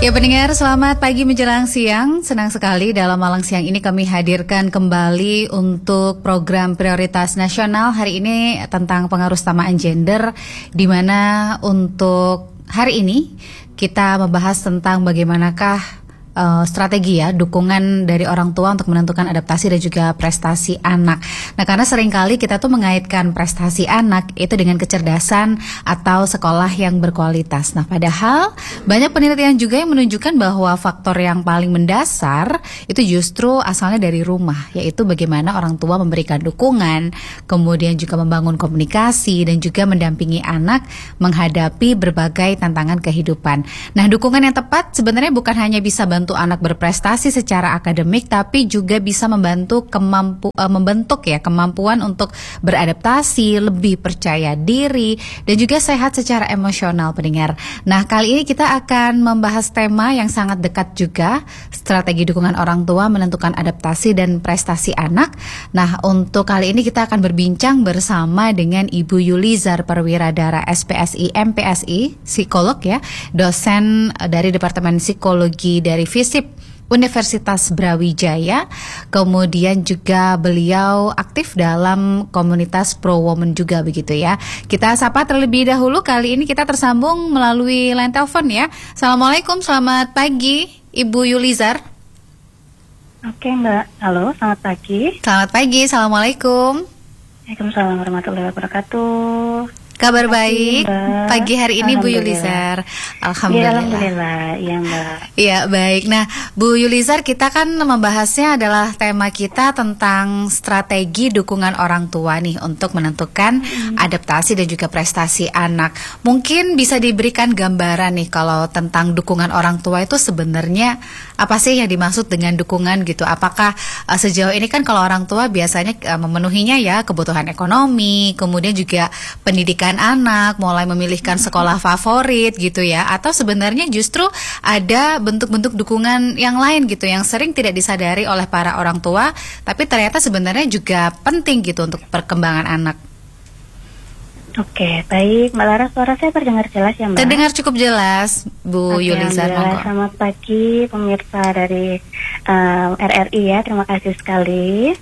Ya pendengar, selamat pagi menjelang siang. Senang sekali dalam malam siang ini kami hadirkan kembali untuk program prioritas nasional hari ini tentang pengaruh samaan gender, di mana untuk hari ini kita membahas tentang bagaimanakah strategi ya, dukungan dari orang tua untuk menentukan adaptasi dan juga prestasi anak. Nah, karena seringkali kita tuh mengaitkan prestasi anak itu dengan kecerdasan atau sekolah yang berkualitas. Nah, padahal banyak penelitian juga yang menunjukkan bahwa faktor yang paling mendasar itu justru asalnya dari rumah, yaitu bagaimana orang tua memberikan dukungan, kemudian juga membangun komunikasi dan juga mendampingi anak menghadapi berbagai tantangan kehidupan. Nah, dukungan yang tepat sebenarnya bukan hanya bisa bantu anak berprestasi secara akademik, tapi juga bisa membantu membentuk ya kemampuan untuk beradaptasi, lebih percaya diri, dan juga sehat secara emosional, pendengar. Nah, kali ini kita akan membahas tema yang sangat dekat juga, strategi dukungan orang tua menentukan adaptasi dan prestasi anak. Nah, untuk kali ini kita akan berbincang bersama dengan Ibu Yulizar Perwiradara SPSI MPSI, psikolog ya, dosen dari Departemen Psikologi dari FISIP Universitas Brawijaya. Kemudian juga beliau aktif dalam komunitas Pro Women juga begitu ya. Kita sapa terlebih dahulu, kali ini kita tersambung melalui line telepon ya. Assalamualaikum, selamat pagi Ibu Yulizar. Oke Mbak, halo, selamat pagi. Selamat pagi, Assalamualaikum. Waalaikumsalam warahmatullahi wabarakatuh. Kabar baik Mbak. pagi hari ini Bu Yulizar. Alhamdulillah. Alhamdulillah, iya Mbak. Iya baik. Nah Bu Yulizar, kita kan membahasnya adalah tema kita tentang strategi dukungan orang tua nih untuk menentukan adaptasi dan juga prestasi anak. Mungkin bisa diberikan gambaran nih kalau tentang dukungan orang tua itu sebenarnya apa sih yang dimaksud dengan dukungan gitu? Apakah sejauh ini kan kalau orang tua biasanya memenuhinya ya kebutuhan ekonomi, kemudian juga pendidikan anak, mulai memilihkan sekolah favorit gitu ya, atau sebenarnya justru ada bentuk-bentuk dukungan yang lain gitu yang sering tidak disadari oleh para orang tua, tapi ternyata sebenarnya juga penting gitu untuk perkembangan anak. Oke, baik Mbak Lara, suara saya terdengar jelas ya Mbak? Terdengar cukup jelas Bu Yulizar. Selamat pagi pemirsa dari RRI ya, terima kasih sekali.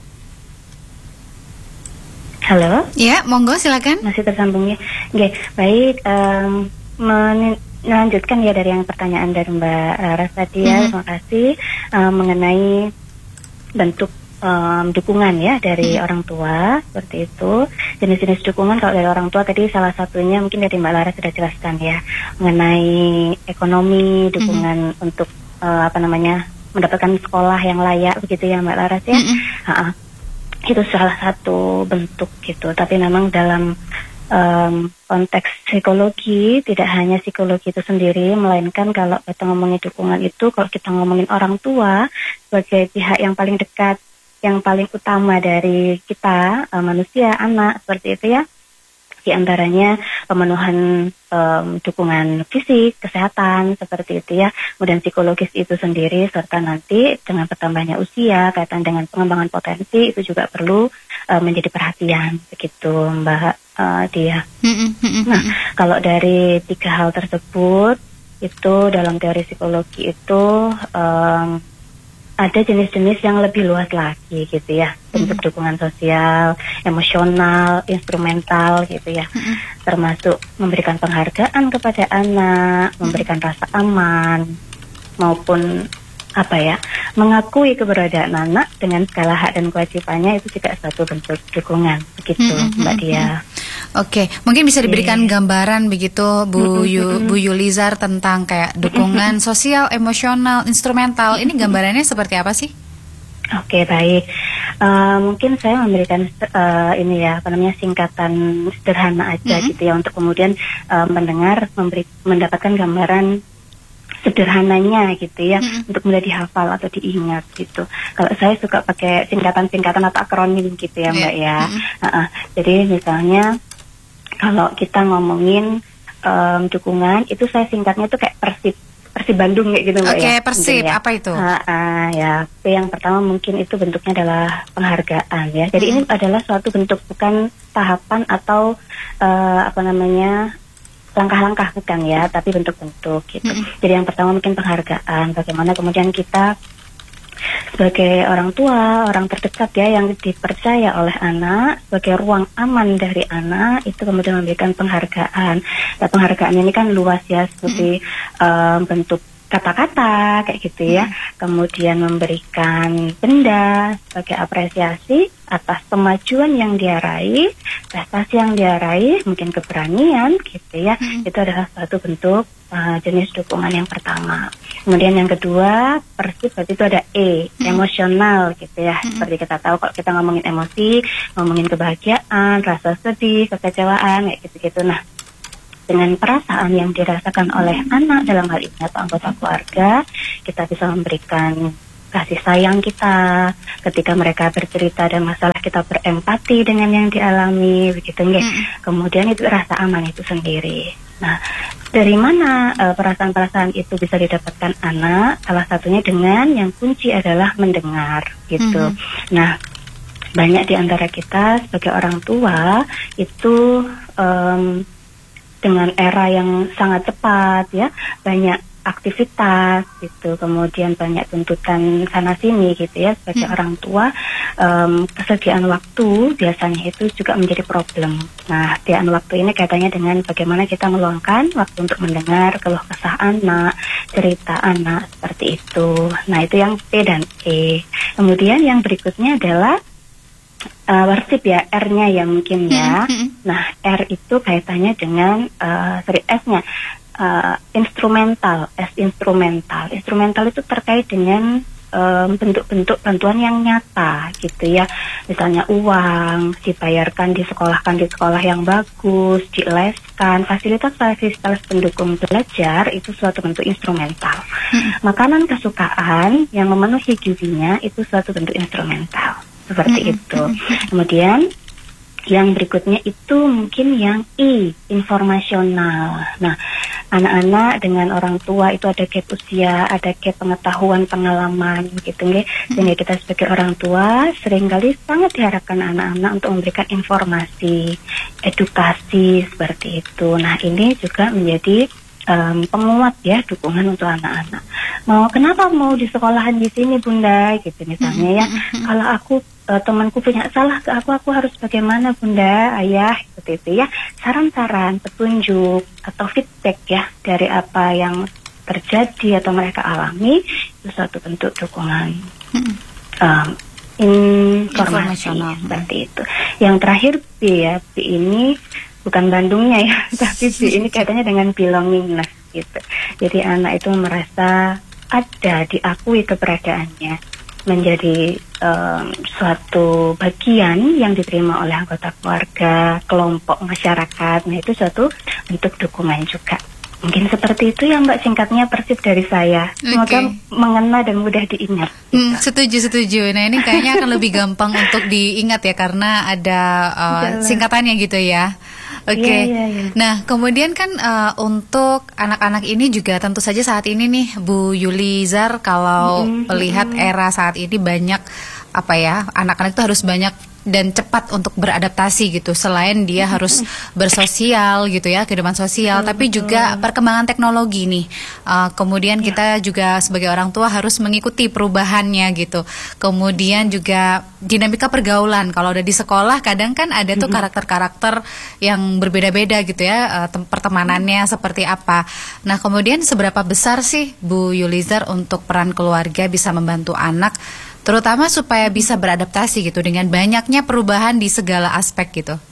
Halo? Ya, monggo silakan. Masih tersambung ya. Oke, baik. Melanjutkan ya dari yang pertanyaan dari Mbak Ras tadi ya. Terima kasih mengenai bentuk dukungan ya dari orang tua, seperti itu. Jenis-jenis dukungan kalau dari orang tua tadi salah satunya mungkin dari Mbak Lara sudah jelaskan ya, mengenai ekonomi, dukungan untuk mendapatkan sekolah yang layak begitu ya Mbak Laras ya. Itu salah satu bentuk gitu, tapi memang dalam konteks psikologi tidak hanya psikologi itu sendiri, melainkan kalau kita ngomongin dukungan itu, kalau kita ngomongin orang tua sebagai pihak yang paling dekat, yang paling utama dari kita manusia, anak, seperti itu ya. Di antaranya pemenuhan dukungan fisik, kesehatan, seperti itu ya. Kemudian psikologis itu sendiri, serta nanti dengan bertambahnya usia, kaitan dengan pengembangan potensi, itu juga perlu menjadi perhatian, begitu Mbak Dia. Nah, kalau dari tiga hal tersebut, itu dalam teori psikologi itu ada jenis-jenis yang lebih luas lagi gitu ya, bentuk dukungan sosial, emosional, instrumental gitu ya, termasuk memberikan penghargaan kepada anak, memberikan rasa aman, maupun mengakui keberadaan anak dengan segala hak dan kewajibannya, itu juga satu bentuk dukungan begitu Mbak Dia. Oke, mungkin bisa diberikan gambaran begitu Bu Yulizar tentang kayak dukungan sosial, emosional, instrumental. Ini gambarannya seperti apa sih? Oke, baik. Mungkin saya memberikan singkatan sederhana aja gitu ya, untuk kemudian mendengar mendapatkan gambaran sederhananya gitu ya, untuk mudah dihafal atau diingat gitu. Kalau saya suka pakai singkatan-singkatan atau akronim gitu ya Mbak ya. Jadi misalnya kalau kita ngomongin dukungan, itu saya singkatnya tuh kayak Persib Bandung kayak gitu Mbak ya. Oke, Persib ya. Apa itu? Ya, yang pertama mungkin itu bentuknya adalah penghargaan ya. Jadi ini adalah suatu bentuk, bukan tahapan atau langkah-langkah bukan ya, tapi bentuk-bentuk gitu. Jadi yang pertama mungkin penghargaan, bagaimana kemudian kita sebagai orang tua, orang terdekat ya yang dipercaya oleh anak sebagai ruang aman dari anak, itu kemudian memberikan penghargaan. Nah, penghargaan ini kan luas ya, seperti bentuk kata-kata kayak gitu ya. Kemudian memberikan benda sebagai apresiasi atas kemajuan yang dia raih, prestasi yang dia raih, mungkin keberanian gitu ya. Itu adalah satu bentuk jenis dukungan yang pertama. Kemudian yang kedua, persis berarti itu ada emosional gitu ya. Seperti kita tahu kalau kita ngomongin emosi, ngomongin kebahagiaan, rasa sedih, kekecewaan kayak gitu-gitu. Nah, dengan perasaan yang dirasakan oleh anak dalam hal ini atau anggota keluarga, kita bisa memberikan kasih sayang kita ketika mereka bercerita dan masalah, kita berempati dengan yang dialami begitu nggih. Kemudian itu rasa aman itu sendiri. Nah, dari mana perasaan-perasaan itu bisa didapatkan anak? Salah satunya dengan yang kunci adalah mendengar gitu. Nah, banyak di antara kita sebagai orang tua itu dengan era yang sangat cepat ya, banyak aktivitas gitu, kemudian banyak tuntutan sana sini gitu ya, sebagai orang tua kesediaan waktu biasanya itu juga menjadi problem. Nah, kesediaan waktu ini kaitannya dengan bagaimana kita meluangkan waktu untuk mendengar keluh kesah anak, cerita anak seperti itu. Nah, itu yang P dan E. Kemudian yang berikutnya adalah worship ya, R-nya ya mungkin ya. Nah, R itu kaitannya dengan S-nya instrumental, S instrumental. Instrumental itu terkait dengan bentuk-bentuk bantuan yang nyata gitu ya. Misalnya uang, dibayarkan, disekolahkan di sekolah yang bagus, dileskan, fasilitas-fasilitas pendukung belajar, itu suatu bentuk instrumental. Makanan kesukaan yang memenuhi gizinya itu suatu bentuk instrumental. Seperti itu. Kemudian yang berikutnya itu mungkin yang I, informasional. Nah, anak-anak dengan orang tua itu ada gap usia, ada gap pengetahuan, pengalaman gitu nggih. Sehingga kita sebagai orang tua seringkali sangat diharapkan anak-anak untuk memberikan informasi, edukasi seperti itu. Nah, ini juga menjadi penguat ya, dukungan untuk anak-anak. Kenapa mau di sekolahan di sini Bunda gitu misalnya ya. Kalau aku temanku punya salah ke aku harus bagaimana Bunda, Ayah seperti itu ya. Saran-saran, petunjuk atau feedback ya dari apa yang terjadi atau mereka alami, itu suatu bentuk dukungan informasi seperti itu. Yang terakhir B ya, B ini bukan Bandungnya ya, tapi ini kaitannya dengan belongingness gitu. Jadi anak itu merasa ada, diakui keberadaannya, menjadi suatu bagian yang diterima oleh anggota keluarga, kelompok masyarakat. Nah, itu suatu bentuk dukungan juga. Mungkin seperti itu ya Mbak, singkatnya persib dari saya. Semoga mengena dan mudah diingat. Setuju. Nah, ini kayaknya akan lebih gampang untuk diingat ya, karena ada singkatannya gitu ya. Iya. Nah, kemudian kan untuk anak-anak ini juga tentu saja saat ini nih Bu Yulizar, kalau melihat era saat ini banyak anak-anak itu harus banyak dan cepat untuk beradaptasi gitu. Selain dia harus bersosial gitu ya, kehidupan sosial, tapi juga perkembangan teknologi nih. Kemudian kita juga sebagai orang tua harus mengikuti perubahannya gitu. Kemudian juga dinamika pergaulan. Kalau udah di sekolah kadang kan ada tuh karakter-karakter yang berbeda-beda gitu ya, pertemanannya seperti apa. Nah, kemudian seberapa besar sih Bu Yulizar untuk peran keluarga bisa membantu anak, terutama supaya bisa beradaptasi gitu dengan banyaknya perubahan di segala aspek gitu?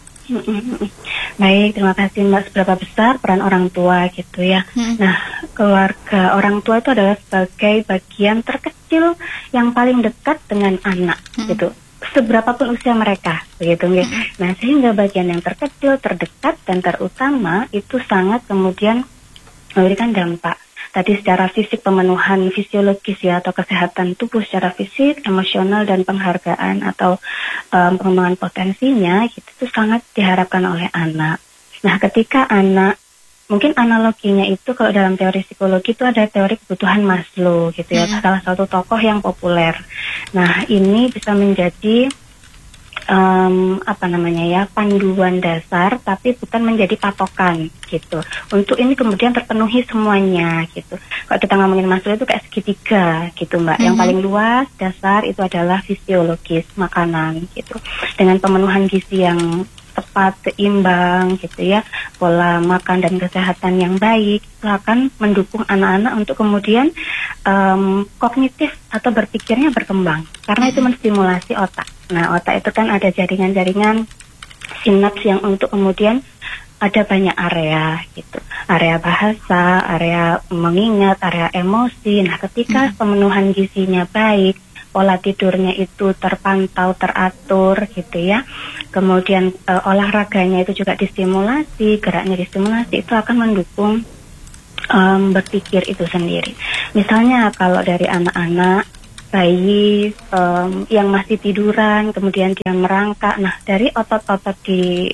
Baik, terima kasih Mbak. Seberapa besar peran orang tua gitu ya. Nah, keluarga orang tua itu adalah sebagai bagian terkecil yang paling dekat dengan anak gitu. Seberapapun usia mereka begitu ya. Nah, sehingga bagian yang terkecil, terdekat dan terutama itu sangat kemudian memberikan dampak. Tadi secara fisik, pemenuhan fisiologis ya, atau kesehatan tubuh secara fisik, emosional, dan penghargaan atau pengembangan potensinya itu sangat diharapkan oleh anak. Nah, ketika anak, mungkin analoginya itu kalau dalam teori psikologi itu ada teori kebutuhan Maslow gitu ya, salah satu tokoh yang populer. Nah, ini bisa menjadi panduan dasar, tapi bukan menjadi patokan gitu. Untuk ini kemudian terpenuhi semuanya gitu. Kalau kita ngomongin Maslow itu kayak segitiga gitu Mbak. Yang paling luas dasar itu adalah fisiologis makanan gitu. Dengan pemenuhan gizi yang tepat, seimbang gitu ya, pola makan dan kesehatan yang baik itu akan mendukung anak-anak untuk kemudian kognitif atau berpikirnya berkembang, karena itu menstimulasi otak. Nah, otak itu kan ada jaringan-jaringan sinaps yang untuk kemudian ada banyak area gitu, area bahasa, area mengingat, area emosi. Nah, ketika pemenuhan gizinya baik, pola tidurnya itu terpantau, teratur gitu ya, kemudian olahraganya itu juga distimulasi, geraknya distimulasi, itu akan mendukung berpikir itu sendiri. Misalnya kalau dari anak-anak bayi yang masih tiduran, kemudian dia merangkak, nah dari otot-otot di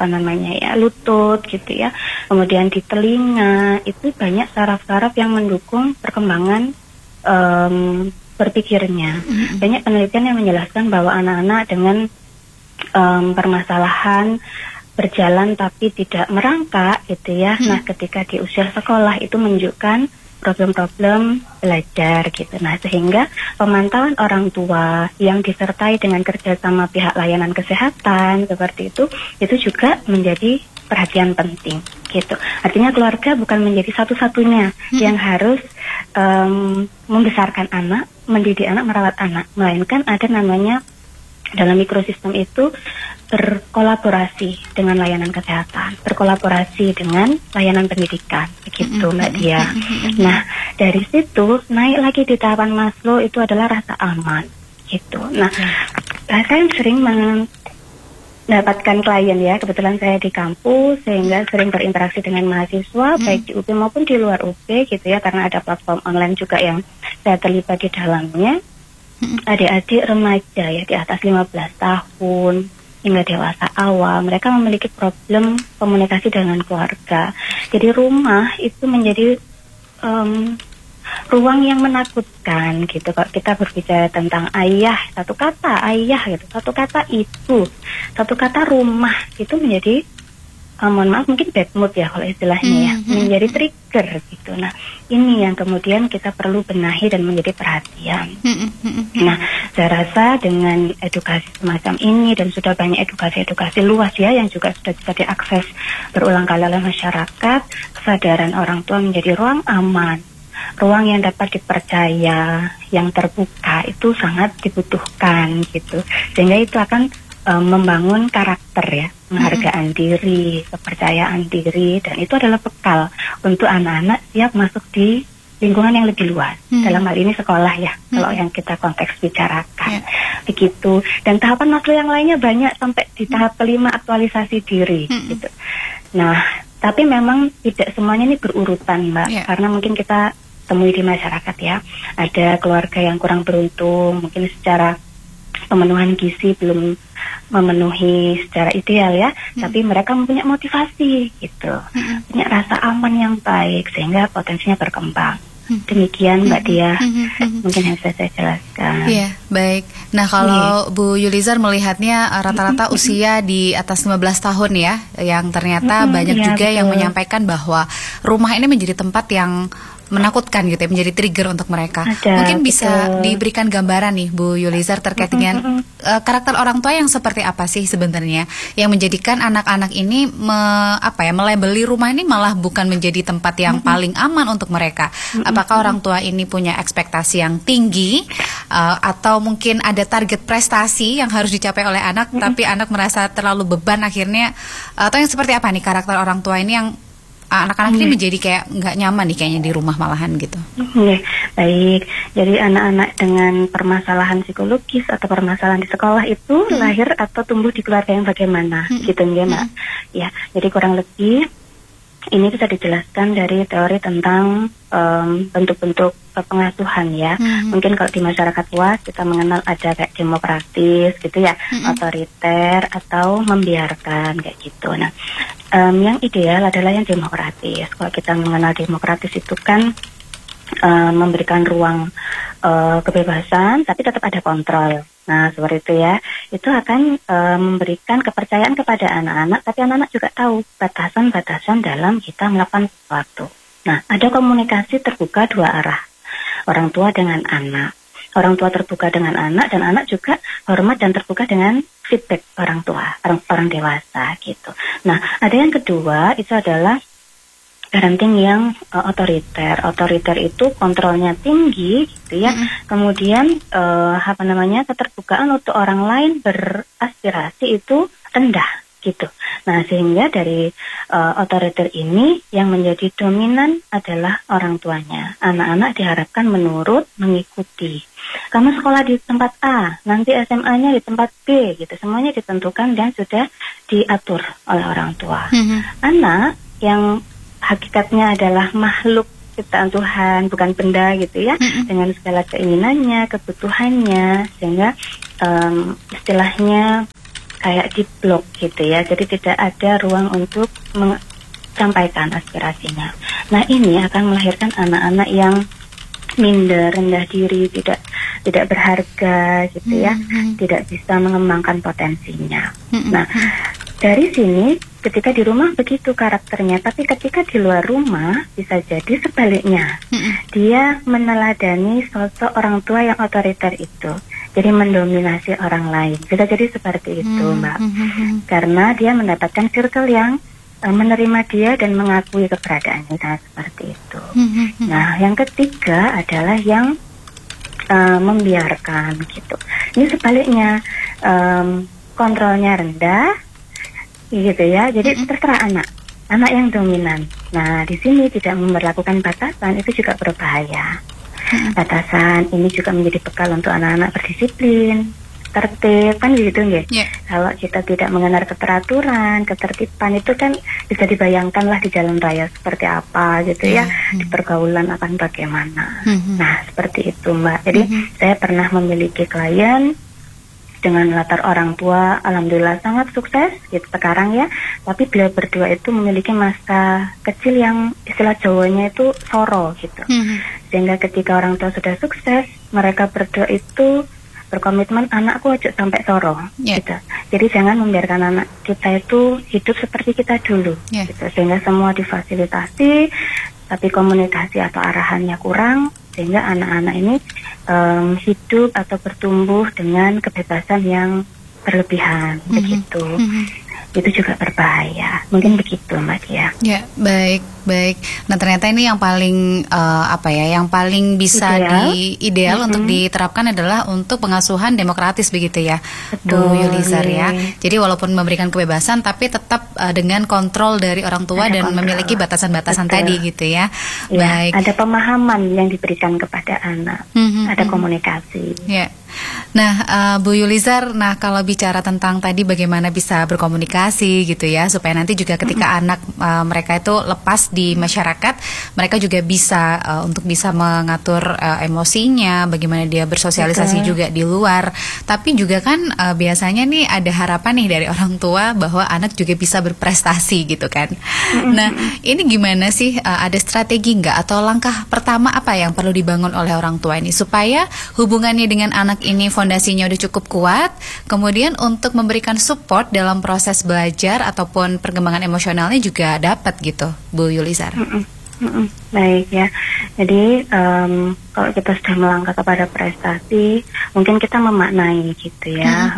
lutut gitu ya, kemudian di telinga, itu banyak saraf-saraf yang mendukung perkembangan berpikirnya. Banyak penelitian yang menjelaskan bahwa anak-anak dengan permasalahan berjalan tapi tidak merangkak gitu ya, nah ketika di usia sekolah itu menunjukkan problem-problem belajar gitu. Nah, sehingga pemantauan orang tua yang disertai dengan kerjasama pihak layanan kesehatan seperti itu juga menjadi perhatian penting gitu. Artinya keluarga bukan menjadi satu-satunya yang harus membesarkan anak, mendidik anak, merawat anak, melainkan ada namanya dalam mikrosistem itu berkolaborasi dengan layanan kesehatan, berkolaborasi dengan layanan pendidikan, begitu Mbak Dia. Nah, dari situ naik lagi di tahapan Maslow itu adalah rasa aman, gitu. Nah, saya sering mendapatkan klien ya, kebetulan saya di kampus sehingga sering berinteraksi dengan mahasiswa baik di UP maupun di luar UP gitu ya, karena ada platform online juga yang saya terlibat di dalamnya. Adik-adik remaja ya di atas 15 tahun hingga dewasa awal, mereka memiliki problem komunikasi dengan keluarga. Jadi rumah itu menjadi ruang yang menakutkan gitu. Kalau kita berbicara tentang ayah, satu kata ayah gitu, satu kata ibu, satu kata rumah, itu menjadi mohon maaf mungkin bad mood ya kalau istilahnya ya, menjadi trigger gitu. Nah, ini yang kemudian kita perlu benahi dan menjadi perhatian. Nah, saya rasa dengan edukasi semacam ini dan sudah banyak edukasi luas ya yang juga sudah bisa diakses berulang kali oleh masyarakat, kesadaran orang tua menjadi ruang aman, ruang yang dapat dipercaya, yang terbuka, itu sangat dibutuhkan gitu. Sehingga itu akan membangun karakter ya, penghargaan diri, kepercayaan diri, dan itu adalah bekal untuk anak-anak siap masuk di lingkungan yang lebih luas. Dalam hal ini sekolah ya, kalau yang kita konteks bicarakan. Begitu. Dan tahapan Maslow yang lainnya banyak sampai di tahap kelima, aktualisasi diri gitu. Nah, tapi memang tidak semuanya ini berurutan Mbak, karena mungkin kita temui di masyarakat ya, ada keluarga yang kurang beruntung, mungkin secara pemenuhan gizi belum memenuhi secara ideal ya, tapi mereka mempunyai motivasi gitu, punya rasa aman yang baik sehingga potensinya berkembang. Demikian Mbak Dia, mungkin yang bisa saya jelaskan. Iya, baik. Nah, kalau Bu Yulizar melihatnya rata-rata usia di atas 15 tahun ya, yang ternyata banyak juga yang menyampaikan bahwa rumah ini menjadi tempat yang menakutkan gitu ya, menjadi trigger untuk mereka. Mungkin bisa diberikan gambaran nih Bu Yulizar terkait dengan karakter orang tua yang seperti apa sih sebenarnya yang menjadikan anak-anak ini melabeli rumah ini malah bukan menjadi tempat yang paling aman untuk mereka. Apakah orang tua ini punya ekspektasi yang tinggi atau mungkin ada target prestasi yang harus dicapai oleh anak tapi anak merasa terlalu beban akhirnya, atau yang seperti apa nih karakter orang tua ini yang anak-anak ini menjadi kayak nggak nyaman nih kayaknya di rumah malahan gitu. Baik. Jadi anak-anak dengan permasalahan psikologis atau permasalahan di sekolah itu lahir atau tumbuh di keluarga yang bagaimana gitu ya Mbak. Ya, jadi kurang lebih ini bisa dijelaskan dari teori tentang bentuk-bentuk pengasuhan ya. Mungkin kalau di masyarakat luas kita mengenal ada kayak demokratis gitu ya, otoriter atau membiarkan kayak gitu. Nah, yang ideal adalah yang demokratis. Kalau kita mengenal demokratis itu kan memberikan ruang kebebasan, tapi tetap ada kontrol Nah, seperti itu ya. Itu akan memberikan kepercayaan kepada anak-anak, tapi anak-anak juga tahu batasan-batasan dalam kita melakukan sesuatu. Nah, ada komunikasi terbuka dua arah. Orang tua dengan anak. Orang tua terbuka dengan anak, dan anak juga hormat dan terbuka dengan feedback orang tua, orang dewasa gitu. Nah, ada yang kedua, itu adalah parenting yang otoriter. Otoriter itu kontrolnya tinggi gitu ya. Kemudian keterbukaan untuk orang lain beraspirasi itu rendah gitu. Nah, sehingga dari otoriter ini yang menjadi dominan adalah orang tuanya. Anak-anak diharapkan menurut, mengikuti. Kamu sekolah di tempat A, nanti SMA-nya di tempat B gitu. Semuanya ditentukan dan sudah diatur oleh orang tua. Anak yang hakikatnya adalah makhluk ciptaan Tuhan, bukan benda gitu ya, dengan segala keinginannya, kebutuhannya, sehingga istilahnya kayak diblok gitu ya, jadi tidak ada ruang untuk menyampaikan aspirasinya. Nah, ini akan melahirkan anak-anak yang minder, rendah diri, tidak berharga gitu ya, tidak bisa mengembangkan potensinya. Nah, dari sini ketika di rumah begitu karakternya, tapi ketika di luar rumah bisa jadi sebaliknya. Dia meneladani sosok orang tua yang otoriter itu, jadi mendominasi orang lain. Bisa jadi seperti itu, Mbak. Karena dia mendapatkan circle yang menerima dia dan mengakui keberadaannya, seperti itu. Nah, yang ketiga adalah yang membiarkan gitu. Ini sebaliknya, kontrolnya rendah gitu ya. Jadi terserah anak yang dominan. Nah, di sini tidak memperlakukan batasan, itu juga berbahaya. Batasan ini juga menjadi bekal untuk anak-anak berdisiplin, tertib, kan gitu nggih. Kalau kita tidak mengenal keteraturan, ketertiban, itu kan bisa dibayangkanlah di jalan raya seperti apa gitu ya, di pergaulan akan bagaimana. Nah, seperti itu, Mbak. Jadi saya pernah memiliki klien dengan latar orang tua, alhamdulillah sangat sukses gitu sekarang ya. Tapi beliau berdua itu memiliki masa kecil yang istilah Jawanya itu soro gitu. Sehingga ketika orang tua sudah sukses, mereka berdua itu berkomitmen anakku aja sampai soro gitu. Jadi jangan membiarkan anak kita itu hidup seperti kita dulu gitu. Sehingga semua difasilitasi, tapi komunikasi atau arahannya kurang, sehingga anak-anak ini hidup atau bertumbuh dengan kebebasan yang berlebihan begitu. Itu juga berbahaya. Mungkin begitu, Mbak Dia. Ya, baik. Nah, ternyata ini yang paling yang paling bisa ideal untuk diterapkan adalah untuk pengasuhan demokratis begitu ya, Bu Yulizar ya. Jadi walaupun memberikan kebebasan, tapi tetap dengan kontrol dari orang tua dan memiliki batasan-batasan tadi gitu ya. Baik. Ada pemahaman yang diberikan kepada anak. Ada komunikasi. Ya. Nah, Bu Yulizar, kalau bicara tentang tadi bagaimana bisa berkomunikasi gitu ya, supaya nanti juga ketika anak mereka itu lepas di masyarakat, mereka juga bisa untuk bisa mengatur emosinya, bagaimana dia bersosialisasi juga di luar. Tapi juga kan biasanya nih ada harapan nih dari orang tua bahwa anak juga bisa berprestasi gitu kan. Nah, ini gimana sih, ada strategi nggak atau langkah pertama apa yang perlu dibangun oleh orang tua ini supaya hubungannya dengan anak ini fondasinya udah cukup kuat, kemudian untuk memberikan support dalam proses belajar ataupun perkembangan emosionalnya juga dapat gitu, Bu Yulizar. Baik ya, jadi kalau kita sudah melangkah kepada prestasi, mungkin kita memaknai gitu ya.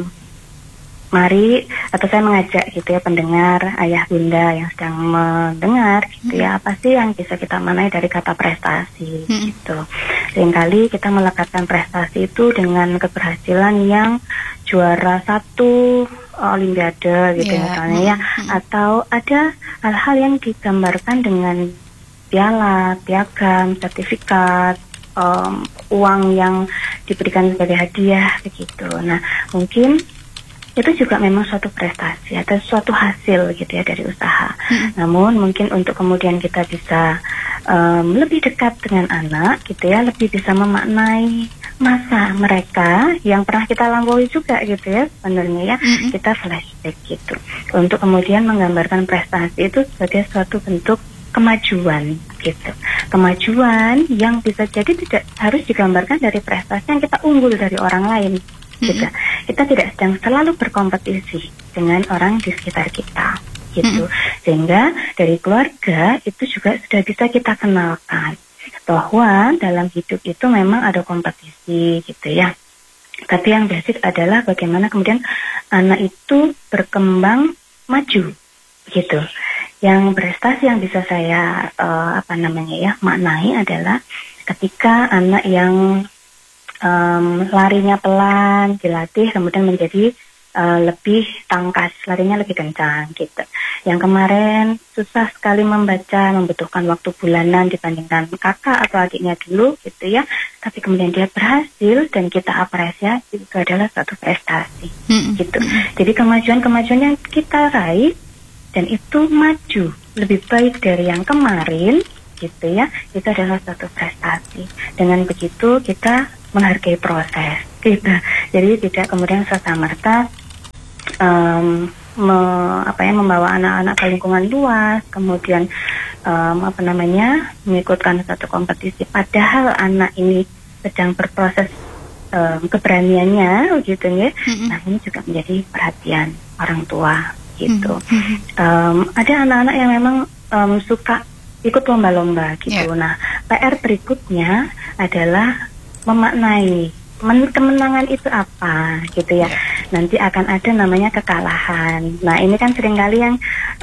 Mari, atau saya mengajak gitu ya pendengar, ayah bunda yang sedang mendengar gitu ya, apa sih yang bisa kita maknai dari kata prestasi gitu. Seringkali kita melekatkan prestasi itu dengan keberhasilan yang juara 1 olimpiade gitu misalnya ya, atau ada hal-hal yang digambarkan dengan piala, piagam, sertifikat, uang yang diberikan sebagai hadiah begitu. Nah, mungkin itu juga memang suatu prestasi atau suatu hasil gitu ya dari usaha. Namun mungkin untuk kemudian kita bisa lebih dekat dengan anak gitu ya, lebih bisa memaknai masa mereka yang pernah kita lampaui juga gitu ya sebenarnya ya, kita flashback gitu untuk kemudian menggambarkan prestasi itu sebagai suatu bentuk kemajuan gitu. Kemajuan yang bisa jadi tidak harus digambarkan dari prestasi yang kita unggul dari orang lain gitu. Kita tidak sedang selalu berkompetisi dengan orang di sekitar kita, gitu. Sehingga dari keluarga itu juga sudah bisa kita kenalkan bahwa dalam hidup itu memang ada kompetisi, gitu ya. Tapi yang basic adalah bagaimana kemudian anak itu berkembang maju, gitu. Yang prestasi yang bisa saya maknai adalah ketika anak yang larinya pelan dilatih kemudian menjadi lebih tangkas, larinya lebih kencang gitu. Yang kemarin susah sekali membaca, membutuhkan waktu bulanan dibandingkan kakak atau adiknya dulu gitu ya. Tapi kemudian dia berhasil dan kita apresiasi, itu adalah suatu prestasi gitu. Jadi kemajuan-kemajuan yang kita raih dan itu maju lebih baik dari yang kemarin gitu ya, itu adalah suatu prestasi. Dengan begitu kita menghargai proses gitu. Jadi tidak kemudian serta-merta membawa anak-anak ke lingkungan luas, kemudian mengikutkan satu kompetisi, padahal anak ini sedang berproses keberaniannya, gitu ya. Nah ini juga menjadi perhatian orang tua, gitu. Ada anak-anak yang memang suka ikut lomba-lomba, gitu. Nah PR berikutnya adalah memaknai kemenangan itu apa, gitu ya. Nanti akan ada namanya kekalahan. Nah ini kan seringkali yang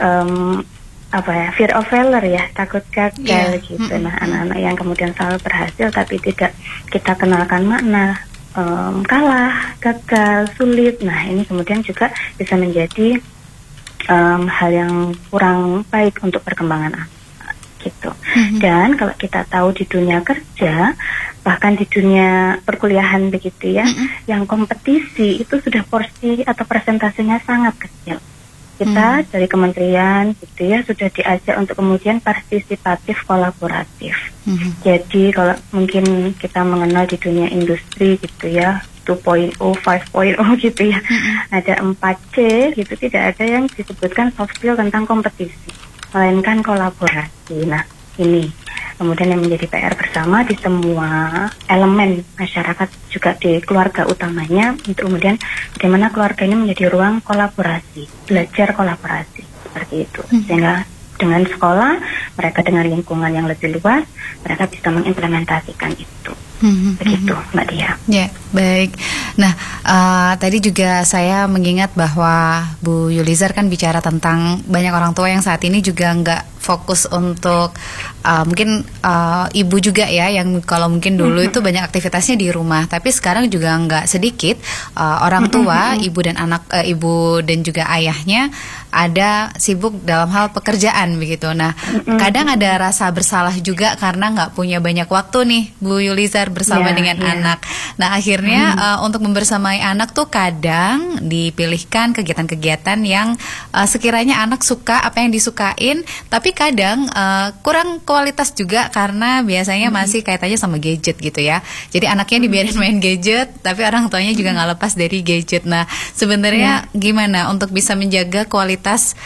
fear of failure ya, takut gagal gitu. Nah anak-anak yang kemudian selalu berhasil tapi tidak kita kenalkan makna kalah, gagal, sulit. Nah ini kemudian juga bisa menjadi hal yang kurang baik untuk perkembangan anak gitu. Dan kalau kita tahu di dunia kerja, bahkan di dunia perkuliahan begitu ya, yang kompetisi itu sudah porsi atau persentasenya sangat kecil. Kita dari kementerian gitu ya sudah diajak untuk kemudian partisipatif kolaboratif. Jadi kalau mungkin kita mengenal di dunia industri gitu ya, 2.0, 5.0 gitu ya, ada 4C gitu, tidak ada yang disebutkan soft skill tentang kompetisi, melainkan kolaborasi. Nah ini kemudian yang menjadi PR bersama di semua elemen masyarakat, juga di keluarga utamanya, untuk kemudian bagaimana keluarga ini menjadi ruang kolaborasi, belajar kolaborasi seperti itu. Sehingga dengan sekolah, mereka dengan lingkungan yang lebih luas, mereka bisa mengimplementasikan itu. Begitu Mbak Dia. Ya, baik. Nah, tadi juga saya mengingat bahwa Bu Yulizar kan bicara tentang banyak orang tua yang saat ini juga nggak fokus untuk mungkin ibu juga ya, yang kalau mungkin dulu itu banyak aktivitasnya di rumah, tapi sekarang juga nggak sedikit orang tua, ibu dan anak, ibu dan juga ayahnya ada sibuk dalam hal pekerjaan begitu. Nah, kadang ada rasa bersalah juga karena nggak punya banyak waktu nih Bu Yulizar bersama dengan anak. Nah akhirnya untuk membersamai anak tuh kadang dipilihkan kegiatan-kegiatan yang sekiranya anak suka, apa yang disukain, tapi kadang kurang kualitas juga karena biasanya masih kaitannya sama gadget gitu ya. Jadi anaknya dibiarin main gadget, tapi orang tuanya juga nggak lepas dari gadget. Nah sebenarnya gimana untuk bisa menjaga kualitas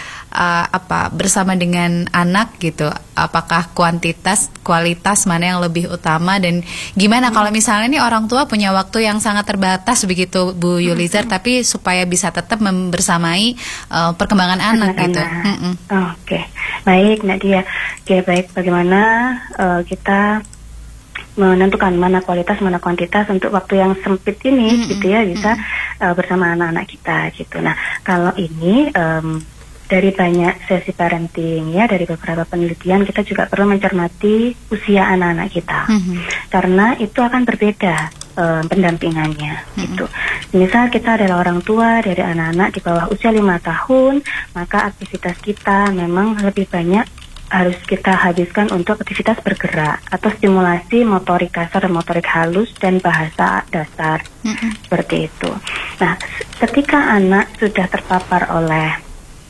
bersama dengan anak gitu? Apakah kualitas mana yang lebih utama, dan gimana kalau misalnya nih orang tua punya waktu yang sangat terbatas begitu Bu Yulizar, tapi supaya bisa tetap membersamai perkembangan anak gitu. Oke. Baik Nadia. Oke, baik, bagaimana kita menentukan mana kualitas mana kuantitas untuk waktu yang sempit ini gitu ya, bisa bersama anak-anak kita gitu. Nah kalau ini dari banyak sesi parenting ya, dari beberapa penelitian, kita juga perlu mencermati usia anak-anak kita, karena itu akan berbeda pendampingannya gitu. Misal kita adalah orang tua dari anak-anak di bawah usia 5 tahun, maka aktivitas kita memang lebih banyak harus kita habiskan untuk aktivitas bergerak atau stimulasi motorik kasar, motorik halus, dan bahasa dasar seperti itu. Nah ketika anak sudah terpapar oleh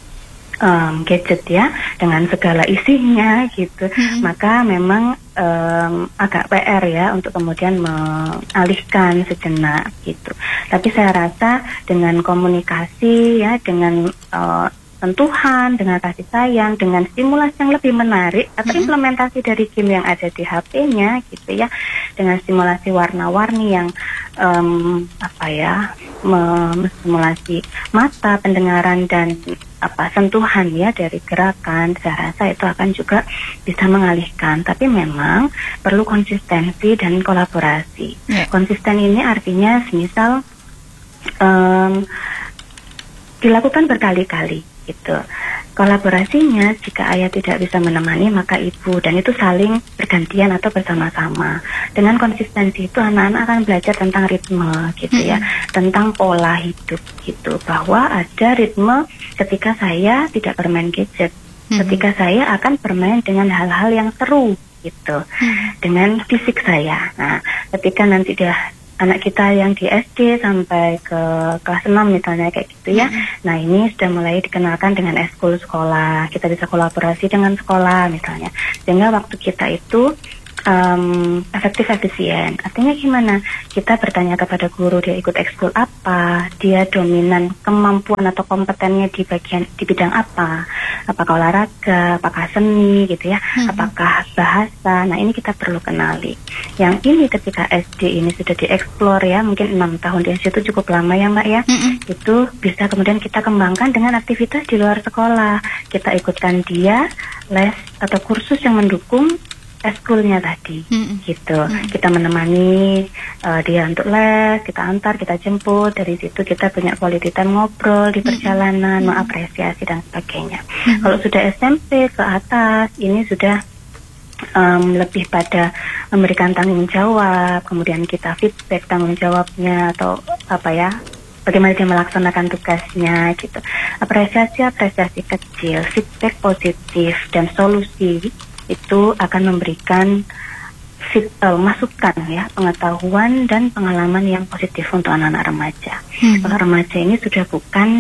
gadget ya, dengan segala isinya gitu, maka memang agak PR ya untuk kemudian mengalihkan sejenak gitu. Tapi saya rasa dengan komunikasi ya, dengan sentuhan, dengan kasih sayang, dengan stimulasi yang lebih menarik, atau implementasi dari game yang ada di HP-nya gitu ya, dengan stimulasi warna-warni yang memstimulasi mata, pendengaran dan sentuhan ya dari gerakan. Saya rasa itu akan juga bisa mengalihkan. Tapi memang perlu konsistensi dan kolaborasi. Konsisten ini artinya semisal dilakukan berkali-kali gitu. Kolaborasinya, jika ayah tidak bisa menemani maka ibu, dan itu saling bergantian atau bersama-sama. Dengan konsistensi itu anak-anak akan belajar tentang ritme gitu ya, tentang pola hidup gitu, bahwa ada ritme ketika saya tidak bermain gadget, ketika saya akan bermain dengan hal-hal yang seru gitu, dengan fisik saya. Nah, ketika nanti anak kita yang di SD sampai ke kelas 6 misalnya kayak gitu ya. Nah, ini sudah mulai dikenalkan dengan eskul sekolah. Kita bisa kolaborasi dengan sekolah misalnya. Sehingga waktu kita itu efektif, efisien. Artinya gimana? Kita bertanya kepada guru, dia ikut ekskul apa, dia dominan kemampuan atau kompetennya di bidang apa, apakah olahraga, apakah seni gitu ya, apakah bahasa. Nah, ini kita perlu kenali. Yang ini ketika SD ini sudah dieksplor ya, mungkin 6 tahun di SD itu cukup lama ya Mbak ya. Itu bisa kemudian kita kembangkan dengan aktivitas di luar sekolah. Kita ikutkan dia les atau kursus yang mendukung eskulnya tadi, gitu. Kita menemani dia untuk les, kita antar, kita jemput. Dari situ kita punya quality time ngobrol di perjalanan, mengapresiasi dan sebagainya. Kalau sudah SMP ke atas, ini sudah lebih pada memberikan tanggung jawab, kemudian kita feedback tanggung jawabnya atau bagaimana dia melaksanakan tugasnya gitu. Apresiasi kecil, feedback positif dan solusi itu akan memberikan masukan ya, pengetahuan dan pengalaman yang positif untuk anak-anak remaja. Kalau remaja ini sudah bukan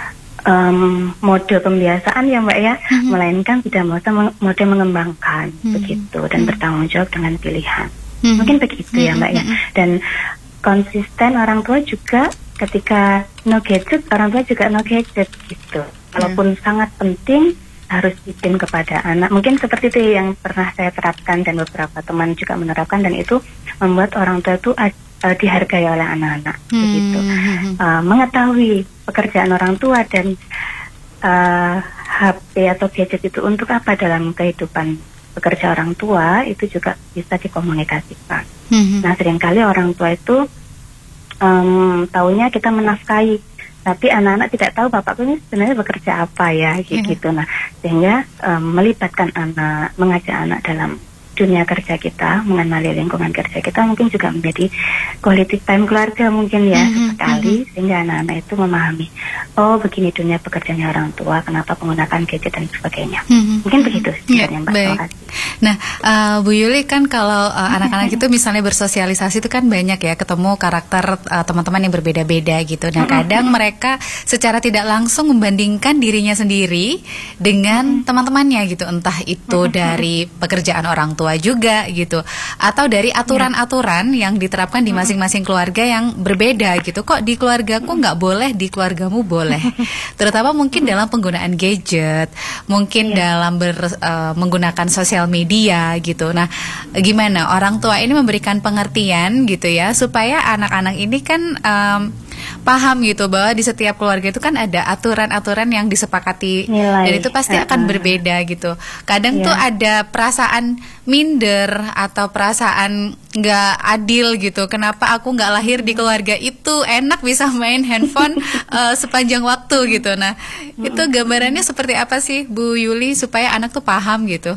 mode pembiasaan ya Mbak ya, melainkan sudah mode mengembangkan begitu dan bertanggung jawab dengan pilihan. Mungkin begitu ya Mbak ya. Dan konsisten orang tua juga, ketika no gadget, orang tua juga no gadget gitu. Walaupun sangat penting, harus izin kepada anak. Mungkin seperti itu yang pernah saya terapkan dan beberapa teman juga menerapkan, dan itu membuat orang tua itu dihargai oleh anak-anak begitu. Mengetahui pekerjaan orang tua dan HP atau gadget itu untuk apa dalam kehidupan bekerja orang tua, itu juga bisa dikomunikasikan. Nah, seringkali orang tua itu taunya kita menafkahi, tapi anak-anak tidak tahu bapakku ini sebenarnya bekerja apa ya, gitu. Nah, sehingga melibatkan anak, mengajak anak dalam dunia kerja kita, mengenali lingkungan kerja kita, mungkin juga menjadi quality time keluarga mungkin ya, sekali, sehingga anak-anak itu memahami, oh begini dunia pekerjaannya orang tua, kenapa menggunakan gadget dan sebagainya. Mungkin begitu sebenarnya Mbak. Terima kasih. Nah, Bu Yuli, kan kalau anak-anak itu misalnya bersosialisasi itu kan banyak ya, ketemu karakter teman-teman yang berbeda-beda gitu. Nah, kadang mereka secara tidak langsung membandingkan dirinya sendiri dengan teman-temannya gitu, entah itu dari pekerjaan orang tua juga gitu, atau dari aturan-aturan yang diterapkan di masing-masing keluarga yang berbeda gitu. Kok di keluargaku nggak boleh, di keluargamu boleh. Terutama mungkin dalam penggunaan gadget, mungkin dalam menggunakan sosial media gitu. Nah, gimana orang tua ini memberikan pengertian gitu ya, supaya anak-anak ini kan paham gitu bahwa di setiap keluarga itu kan ada aturan-aturan yang disepakati nilai, dan itu pasti akan berbeda gitu. Kadang tuh ada perasaan minder atau perasaan nggak adil gitu. Kenapa aku nggak lahir di keluarga itu, enak bisa main handphone sepanjang waktu gitu. Nah, itu gambarannya seperti apa sih Bu Yuli supaya anak tuh paham gitu?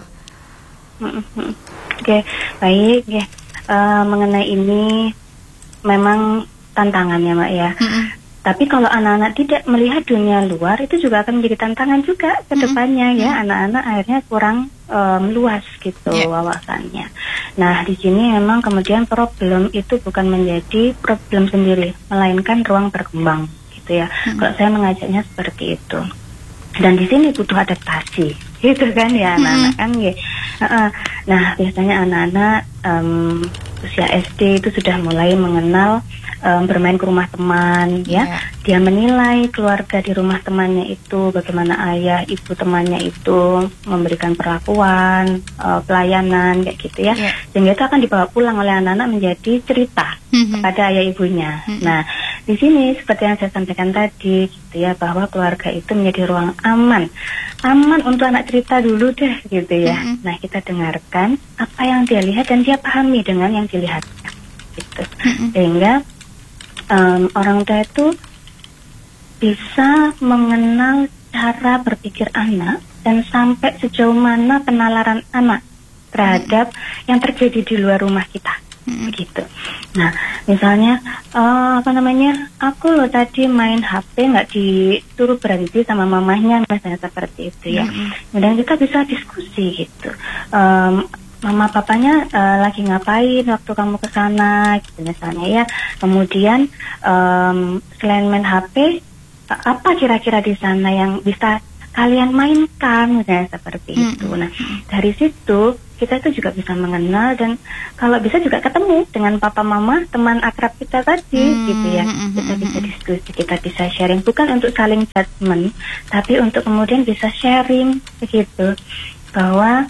Oke, baik ya. Mengenai ini memang tantangannya Mbak ya. Tapi kalau anak-anak tidak melihat dunia luar, itu juga akan menjadi tantangan juga ke depannya ya. Anak-anak akhirnya kurang luas gitu wawasannya. Nah, di sini memang kemudian problem itu bukan menjadi problem sendiri, melainkan ruang berkembang gitu ya. Kalau saya mengajaknya seperti itu. Dan di sini butuh adaptasi, gitu kan ya anak-anak kan ya. Nah, biasanya anak-anak usia SD itu sudah mulai mengenal bermain ke rumah teman, ya. Dia menilai keluarga di rumah temannya itu, bagaimana ayah, ibu temannya itu memberikan perlakuan, pelayanan, kayak gitu ya. Sehingga itu akan dibawa pulang oleh anak-anak menjadi cerita kepada ayah ibunya. Nah, di sini seperti yang saya sampaikan tadi, gitu ya, bahwa keluarga itu menjadi ruang aman untuk anak cerita dulu deh, gitu ya. Nah, kita dengarkan apa yang dia lihat dan dia pahami dengan yang dilihatnya, gitu. Sehingga orang tua itu bisa mengenal cara berpikir anak dan sampai sejauh mana penalaran anak terhadap yang terjadi di luar rumah kita, begitu. Nah, misalnya aku loh tadi main HP nggak disuruh berhenti sama mamahnya, misalnya seperti itu ya. Kemudian kita bisa diskusi gitu. Mama papanya lagi ngapain waktu kamu ke sana, gitu misalnya ya. Kemudian selain main HP, apa kira-kira di sana yang bisa kalian mainkan, misalnya seperti itu. Nah, dari situ kita itu juga bisa mengenal dan kalau bisa juga ketemu dengan papa mama teman akrab kita tadi, gitu ya. Kita bisa diskusi, kita bisa sharing, bukan untuk saling judgment, tapi untuk kemudian bisa sharing begitu, bahwa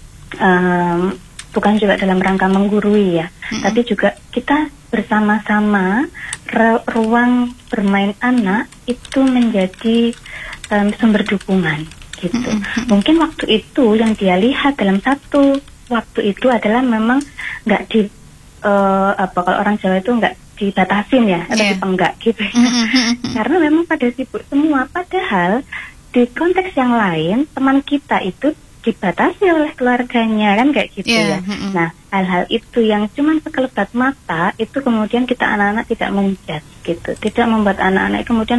bukan juga dalam rangka menggurui ya, tapi juga kita bersama-sama ruang bermain anak itu menjadi sumber dukungan gitu. Mungkin waktu itu yang dia lihat dalam satu waktu itu adalah memang nggak di kalau orang Jawa itu nggak dibatasin ya, atau dipenggak gitu ya. Karena memang pada sibuk semua, padahal di konteks yang lain teman kita itu dibatasi oleh keluarganya, kan kayak gitu ya. Nah, hal-hal itu yang cuma sekelebat mata itu kemudian kita anak-anak tidak menjudge gitu, tidak membuat anak-anak kemudian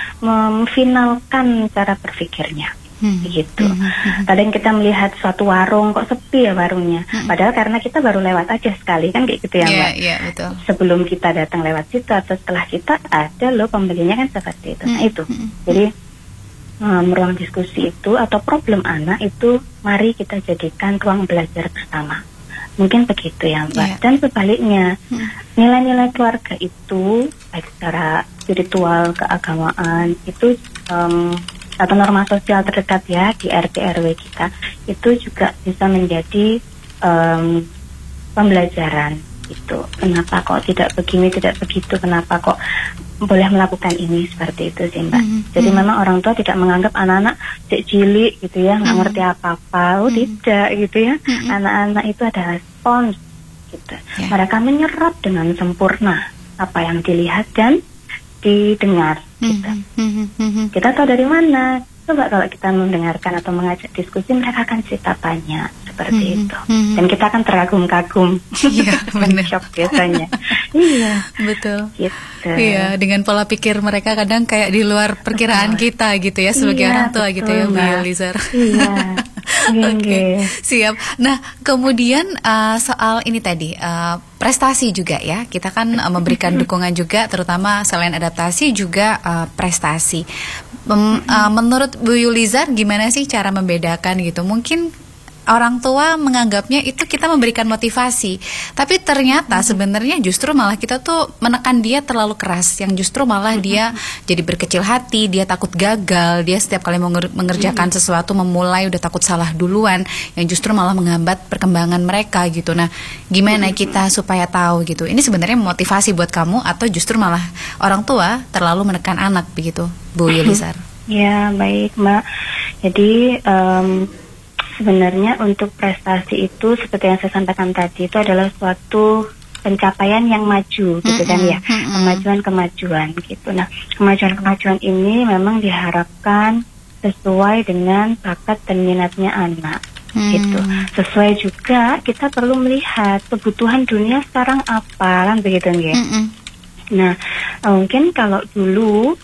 memfinalkan cara berpikirnya, begitu. Kadang kita melihat suatu warung kok sepi ya warungnya, padahal karena kita baru lewat aja sekali, kan kayak gitu ya Mbak. Betul. Sebelum kita datang lewat situ atau setelah kita ada loh pembelinya, kan seperti itu. Nah itu, jadi ruang diskusi itu atau problem anak itu mari kita jadikan ruang belajar bersama. Mungkin begitu ya Mbak. Dan sebaliknya, nilai-nilai keluarga itu baik secara spiritual, keagamaan itu atau norma sosial terdekat ya di RT RW kita itu juga bisa menjadi pembelajaran itu. Kenapa kok tidak begini, tidak begitu, kenapa kok boleh melakukan ini, seperti itu sih Mbak. Jadi memang orang tua tidak menganggap anak-anak cek cilik gitu ya, nggak ngerti apa-apa. Tidak gitu ya. Anak-anak itu adalah spons gitu. Mereka menyerap dengan sempurna apa yang dilihat dan didengar gitu. Kita tahu dari mana? Coba kalau kita mendengarkan atau mengajak diskusi, mereka akan cerita banyak seperti itu. Dan kita akan terkagum-kagum. Iya, benar. Shock biasanya. Iya, betul. Gitu. Iya, dengan pola pikir mereka kadang kayak di luar perkiraan kita gitu ya sebagai orang tua, betul, gitu ya, Bu Yulizar. Iya. Oke, siap. Nah, kemudian soal ini tadi prestasi juga ya. Kita kan memberikan dukungan juga, terutama selain adaptasi juga prestasi. Menurut Bu Yulizar, gimana sih cara membedakan gitu? Mungkin orang tua menganggapnya itu kita memberikan motivasi, tapi ternyata sebenarnya justru malah kita tuh menekan dia terlalu keras, yang justru malah dia jadi berkecil hati, dia takut gagal, dia setiap kali mengerjakan sesuatu memulai udah takut salah duluan, yang justru malah menghambat perkembangan mereka gitu. Nah, gimana kita supaya tahu gitu, ini sebenarnya motivasi buat kamu atau justru malah orang tua terlalu menekan anak begitu, Bu Yulizar? Ya, baik Mbak. Jadi sebenarnya untuk prestasi itu seperti yang saya sampaikan tadi, itu adalah suatu pencapaian yang maju gitu kan ya, kemajuan gitu. Nah, kemajuan ini memang diharapkan sesuai dengan bakat dan minatnya anak gitu. Sesuai juga kita perlu melihat kebutuhan dunia sekarang apa, kan begitu ya. Nah, mungkin kalau dulu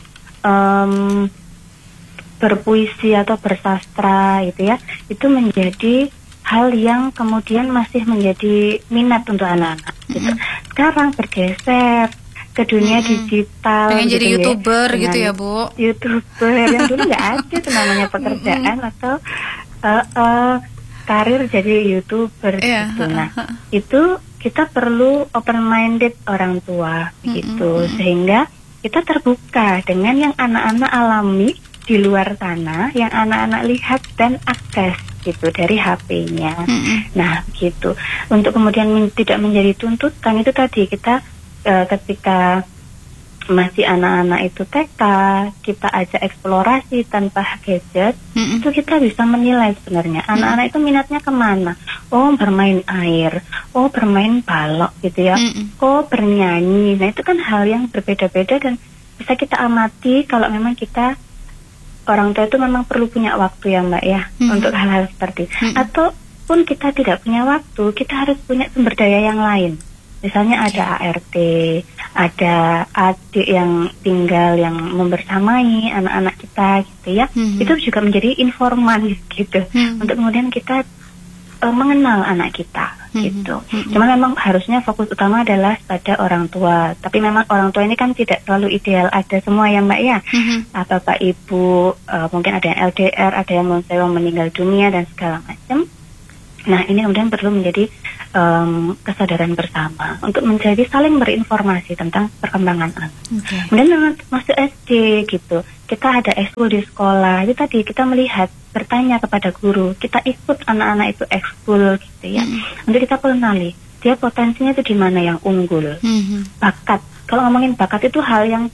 berpuisi atau bersastra gitu ya, itu menjadi hal yang kemudian masih menjadi minat untuk anak-anak gitu. Sekarang bergeser ke dunia digital, pengen gitu jadi YouTuber ya, gitu ya Bu. YouTuber yang dulu nggak ada itu namanya pekerjaan atau karir jadi YouTuber gitu. Nah, itu kita perlu open-minded orang tua gitu, sehingga kita terbuka dengan yang anak-anak alami di luar sana, yang anak-anak lihat dan akses gitu dari HP-nya. Nah, gitu. Untuk kemudian tidak menjadi tuntutan, itu tadi kita ketika masih anak-anak itu TK, kita ajak eksplorasi tanpa gadget, itu kita bisa menilai sebenarnya anak-anak itu minatnya kemana. Oh, bermain air, oh bermain balok gitu ya, oh bernyanyi. Nah, itu kan hal yang berbeda-beda dan bisa kita amati kalau memang kita orang tua itu memang perlu punya waktu ya Mbak ya, untuk hal-hal seperti ataupun kita tidak punya waktu, kita harus punya sumber daya yang lain. Misalnya ada ART, ada adik yang tinggal yang membersamai anak-anak kita gitu ya. Itu juga menjadi informan gitu, untuk kemudian kita mengenal anak kita gitu. Cuma memang harusnya fokus utama adalah pada orang tua. Tapi memang orang tua ini kan tidak selalu ideal ada semua ya Mbak ya. Bapak Ibu mungkin ada yang LDR, ada yang meninggal dunia dan segala macam. Nah, ini kemudian perlu menjadi kesadaran bersama untuk menjadi saling berinformasi tentang perkembangan anak. Kemudian memang masuk SD gitu, kita ada ekskul di sekolah. Itu tadi kita melihat, bertanya kepada guru, kita ikut anak-anak itu ekskul gitu ya. Untuk kita kenali dia potensinya itu di mana yang unggul. Bakat, kalau ngomongin bakat itu hal yang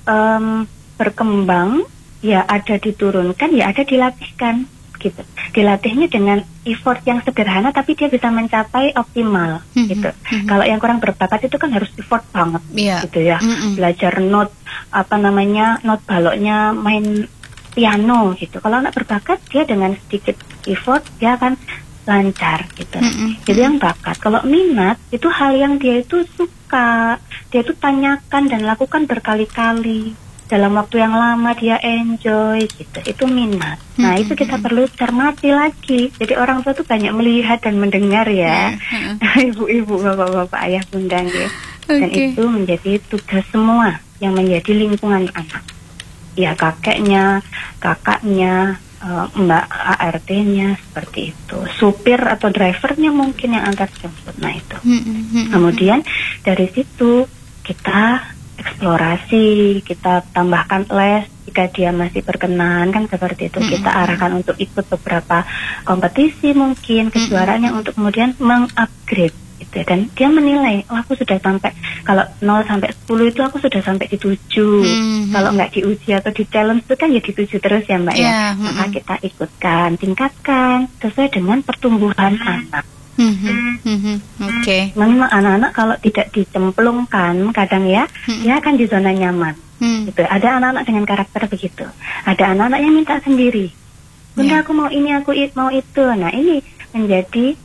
berkembang, ya ada diturunkan, ya ada dilatihkan. Gitu. Dilatihnya dengan effort yang sederhana tapi dia bisa mencapai optimal gitu. Kalau yang kurang berbakat itu kan harus effort banget gitu ya. Belajar not baloknya, main piano gitu. Kalau anak berbakat dia dengan sedikit effort dia akan lancar gitu. Jadi yang bakat. Kalau minat itu hal yang dia itu suka, dia itu tanyakan dan lakukan berkali-kali. Dalam waktu yang lama dia enjoy gitu, itu minat. Nah, itu kita perlu cermati lagi. Jadi orang tua tuh banyak melihat dan mendengar ya. Ibu-ibu, bapak-bapak, ayah, bunda ya. Dan itu menjadi tugas semua yang menjadi lingkungan anak. Ya kakeknya, kakaknya, mbak ART-nya seperti itu. Supir atau drivernya mungkin yang antar jemput. Nah itu. Kemudian dari situ kita eksplorasi, kita tambahkan les jika dia masih berkenan kan seperti itu. Kita arahkan untuk ikut beberapa kompetisi mungkin, kejuaraan yang untuk kemudian mengupgrade gitu. Dan dia menilai, oh aku sudah sampai, kalau 0 sampai 10 itu aku sudah sampai di 7. Kalau nggak diuji atau di challenge itu kan ya di 7 terus ya Mbak ya. Maka kita ikutkan, tingkatkan sesuai dengan pertumbuhan anak. Memang anak-anak kalau tidak dicemplungkan kadang ya, dia akan di zona nyaman. Gitu. Ada anak-anak dengan karakter begitu. Ada anak-anak yang minta sendiri. Bunda aku mau ini, aku mau itu. Nah ini menjadi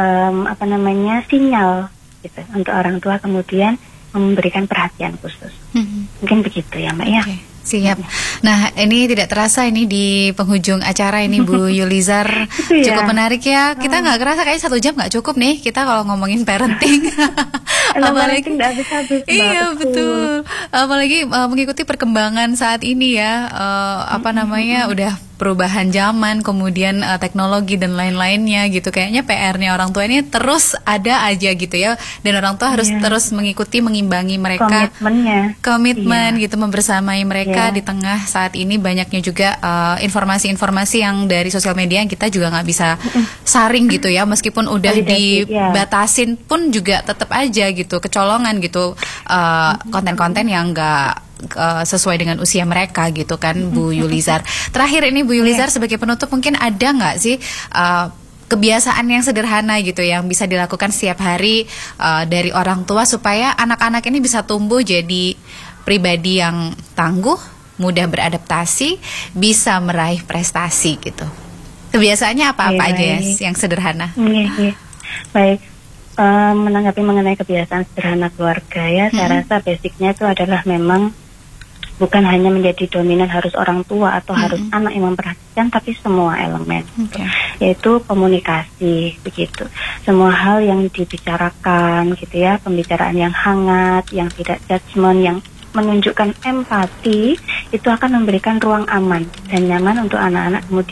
sinyal gitu untuk orang tua kemudian memberikan perhatian khusus. Mungkin begitu ya Mbak ya. Siap. Nah, ini tidak terasa ini di penghujung acara ini Bu Yulizar cukup menarik ya. Kita nggak kerasa kayak 1 jam nggak cukup nih kita kalau ngomongin parenting. Apalagi nggak habis-habis. Iya betul. Apalagi mengikuti perkembangan saat ini ya. Udah perubahan zaman, kemudian teknologi dan lain-lainnya gitu. Kayaknya PR-nya orang tua ini terus ada aja gitu ya. Dan orang tua harus terus mengikuti, mengimbangi mereka. Komitmen gitu, membersamai mereka di tengah saat ini banyaknya juga informasi-informasi yang dari sosial media yang kita juga nggak bisa saring gitu ya. Meskipun udah dibatasin pun juga tetap aja gitu, kecolongan gitu konten-konten yang nggak sesuai dengan usia mereka gitu kan Bu Yulizar. Terakhir ini Bu Yulizar sebagai penutup mungkin ada nggak sih kebiasaan yang sederhana gitu yang bisa dilakukan setiap hari dari orang tua supaya anak-anak ini bisa tumbuh jadi pribadi yang tangguh, mudah beradaptasi, bisa meraih prestasi gitu. Kebiasaannya apa-apa aja yang sederhana? Baik. Menanggapi mengenai kebiasaan sederhana keluarga ya, saya rasa basicnya itu adalah memang bukan hanya menjadi dominan harus orang tua atau harus anak yang memperhatikan, tapi semua elemen, yaitu komunikasi begitu. Semua hal yang dibicarakan gitu ya, pembicaraan yang hangat, yang tidak judgement, yang menunjukkan empati, itu akan memberikan ruang aman dan nyaman untuk anak-anak kemudian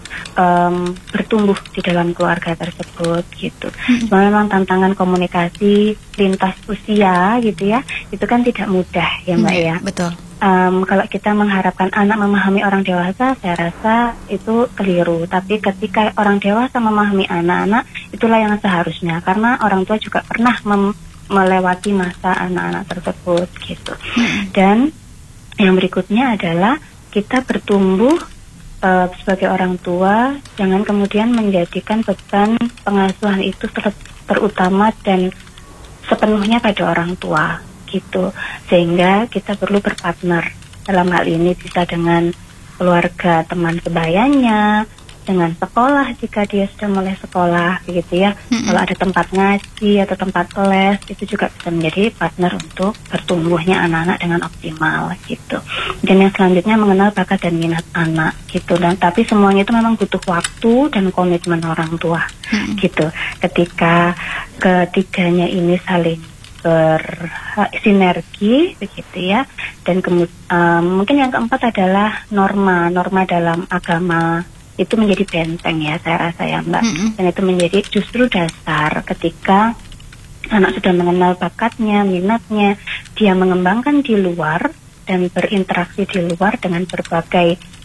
bertumbuh di dalam keluarga tersebut gitu. Memang tantangan komunikasi lintas usia gitu ya, itu kan tidak mudah ya Mbak ya. Betul. Kalau kita mengharapkan anak memahami orang dewasa, saya rasa itu keliru. Tapi ketika orang dewasa memahami anak-anak, itulah yang seharusnya. Karena orang tua juga pernah melewati masa anak-anak tersebut gitu. Dan yang berikutnya adalah kita bertumbuh sebagai orang tua, jangan kemudian menjadikan beban pengasuhan itu terutama dan sepenuhnya pada orang tua gitu, sehingga kita perlu berpartner. Dalam hal ini bisa dengan keluarga, teman sebayanya, dengan sekolah jika dia sudah mulai sekolah begitu ya. Kalau ada tempat ngaji atau tempat les, itu juga bisa menjadi partner untuk bertumbuhnya anak-anak dengan optimal gitu. Dan yang selanjutnya mengenal bakat dan minat anak gitu. Dan tapi semuanya itu memang butuh waktu dan komitmen orang tua gitu. Ketika ketiganya ini saling bersinergi begitu ya. Dan mungkin yang keempat adalah norma dalam agama itu menjadi benteng ya, saya rasa ya Mbak. Dan itu menjadi justru dasar ketika anak sudah mengenal bakatnya, minatnya, dia mengembangkan di luar dan berinteraksi di luar dengan berbagai